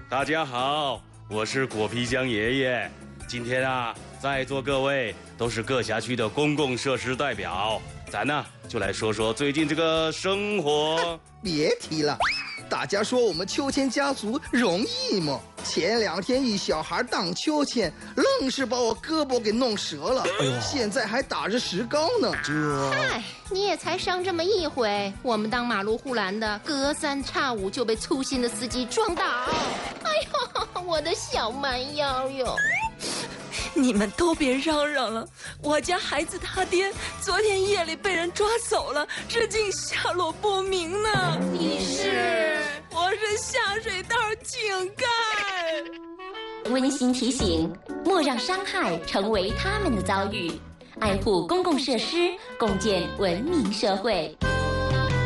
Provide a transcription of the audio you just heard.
大家好，我是果皮匠爷爷。今天啊，在座各位都是各辖区的公共设施代表，咱呢就来说说最近这个生活。 别提了，大家说我们秋千家族容易吗？前2天一小孩荡秋千，愣是把我胳膊给弄折了，现在还打着石膏呢。 嗨，你也才伤这么一回，我们当马路护栏的，隔3差5就被粗心的司机撞倒。哎呦，我的小蛮腰哟！ 你们都别嚷嚷了，我家孩子他爹昨天夜里被人抓走了，至今下落不明呢。我是下水道井盖。 温馨提醒：莫让伤害成为他们的遭遇，爱护公共设施，共建文明社会。